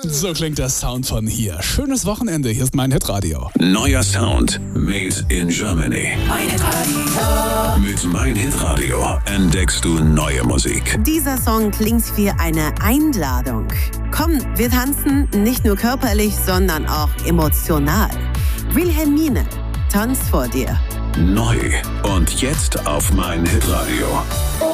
So klingt der Sound von hier. Schönes Wochenende, hier ist mein Hitradio. Neuer Sound made in Germany. Mein Hitradio. Mit mein Hitradio entdeckst du neue Musik. Dieser Song klingt wie eine Einladung. Komm, wir tanzen nicht nur körperlich, sondern auch emotional. Wilhelmine tanzt vor dir. Neu und jetzt auf mein Hitradio.